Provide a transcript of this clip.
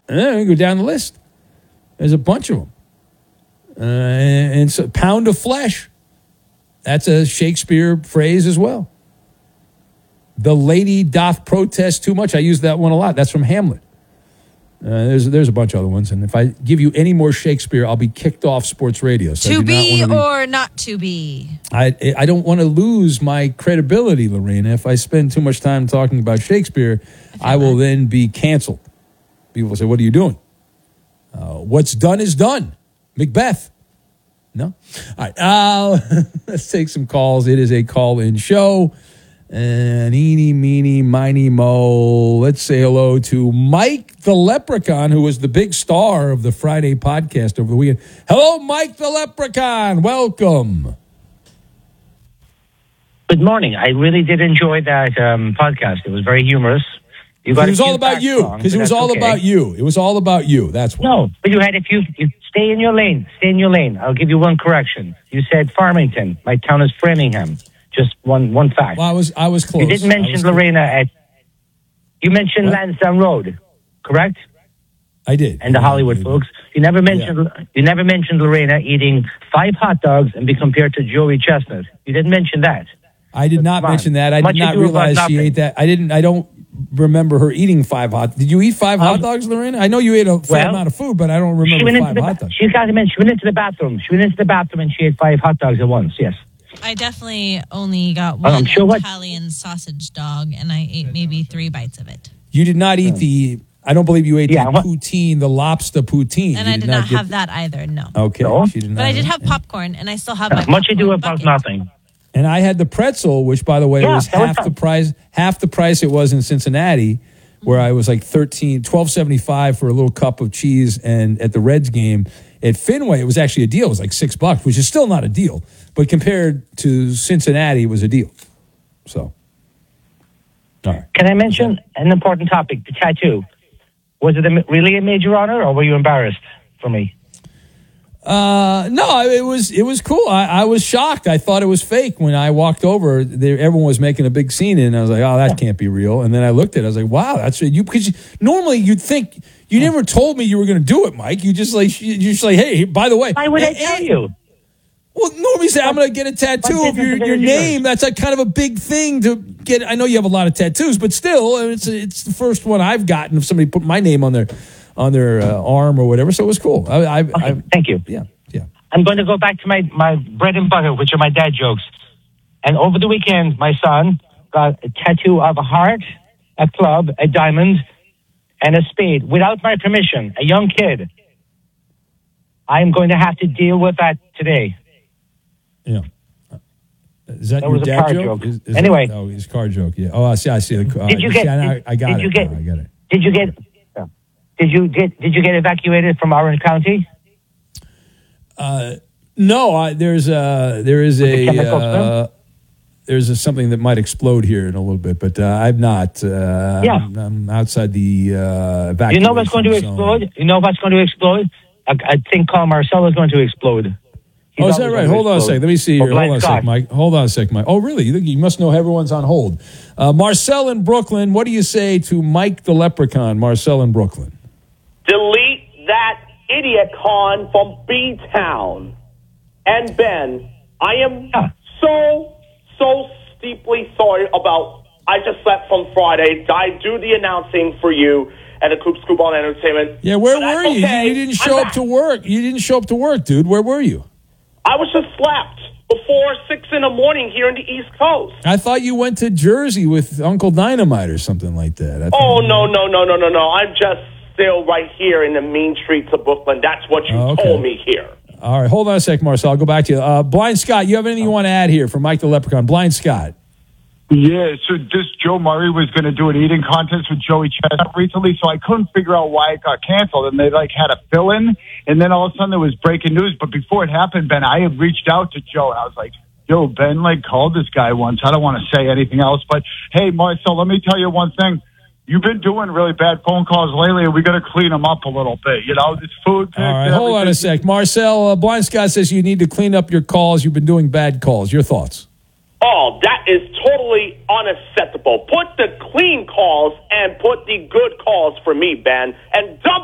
And then we go down the list. There's a bunch of them. And so, pound of flesh. That's a Shakespeare phrase as well. The lady doth protest too much. I use that one a lot. That's from Hamlet. There's a bunch of other ones. And if I give you any more Shakespeare, I'll be kicked off sports radio. So to be or not to be? I don't want to lose my credibility, Lorena. If I spend too much time talking about Shakespeare, I will then be canceled. People will say, what are you doing? What's done is done. Macbeth. No? All right. Let's take some calls. It is a call-in show. And eeny, meeny, miny, mo. Let's say hello to Mike the Leprechaun, who was the big star of the Friday podcast over the weekend. Hello, Mike the Leprechaun. Welcome. Good morning. I really did enjoy that podcast. It was very humorous. It was all about you. Because it was all about you. It was all about you. That's why. No, but you had you stay in your lane. Stay in your lane. I'll give you one correction. You said Farmington. My town is Framingham. Just one fact. Well, I was close. You didn't mention Lorena you mentioned Lansdowne Road, correct? I did. And the Hollywood folks. You never mentioned Lorena eating 5 hot dogs and be compared to Joey Chestnut. You didn't mention that. I did not mention that. I did not realize she ate that. I don't remember her eating 5 hot. Did you eat 5 hot dogs, Lorena? I know you ate a fair amount of food, but I don't remember 5 hot dogs. She went into the bathroom. She went into the bathroom and she ate 5 hot dogs at once. Yes. I definitely only got one Italian sausage dog, and I ate maybe 3 bites of it. You did not eat I don't believe you ate the poutine, the lobster poutine. And I did not have that either, no. Okay. No? But I did have popcorn, and I still have my much ado about nothing. And I had the pretzel, which, by the way, was half the price it was in Cincinnati, where I was like $12.75 for a little cup of cheese, and at the Reds game at Fenway, it was actually a deal. It was like $6, which is still not a deal. But compared to Cincinnati, it was a deal. So, all right. Can I mention an important topic, the tattoo? Was it really a major honor, or were you embarrassed for me? No, it was cool. I was shocked. I thought it was fake when I walked over. Everyone was making a big scene, and I was like, "Oh, that can't be real." And then I looked at it. I was like, "Wow, that's you." Because normally you'd think you never told me you were going to do it, Mike. You just like hey, by the way, why would I tell you? Well, normally say I'm going to get a tattoo of your name. That's like kind of a big thing to get. I know you have a lot of tattoos, but still, it's the first one I've gotten if somebody put my name on their arm or whatever. So it was cool. Thank you. Yeah. I'm going to go back to my bread and butter, which are my dad jokes. And over the weekend, my son got a tattoo of a heart, a club, a diamond, and a spade without my permission. A young kid. I'm going to have to deal with that today. Yeah. Is that was your a car dad joke? joke. Anyway. His car joke. Yeah. Oh, I see. Did you get? I got it. Did you get evacuated from Orange County? No. There's something that might explode here in a little bit, but I'm not. I'm outside the evacuation. You know what's going to explode? You know what's going to explode? A thing called Marcel is going to explode. Is that right? Hold on a second. Let me see here. Hold on a second, Mike. Hold on a second, Mike. Oh, really? You must know everyone's on hold. Marcel in Brooklyn, what do you say to Mike the Leprechaun? Marcel in Brooklyn. Delete that idiot con from B-Town. And Ben, I am so steeply sorry about I just slept from Friday. I do the announcing for you at the Coop Scoop on Entertainment. Yeah, where were you? Okay. You didn't show up to work. You didn't show up to work, dude. Where were you? I was just slept before 6 in the morning here in the East Coast. I thought you went to Jersey with Uncle Dynamite or something like that. No. I'm just still right here in the mean streets of Brooklyn. That's what you told me here. All right, hold on a sec, Marcel. I'll go back to you. Blind Scott, you have anything you want to add here for Mike the Leprechaun? Blind Scott. Yeah, so this Joe Murray was going to do an eating contest with Joey Chestnut recently, so I couldn't figure out why it got canceled. And they had a fill-in, and then all of a sudden there was breaking news. But before it happened, Ben, I had reached out to Joe, and I was like, yo, Ben called this guy once. I don't want to say anything else, but hey, Marcel, let me tell you one thing. You've been doing really bad phone calls lately, and we got to clean them up a little bit. This food. All right, hold on a sec. Marcel, Blind Scott says you need to clean up your calls. You've been doing bad calls. Your thoughts? Oh, that is totally unacceptable. Put the clean calls and put the good calls for me, Ben. And dump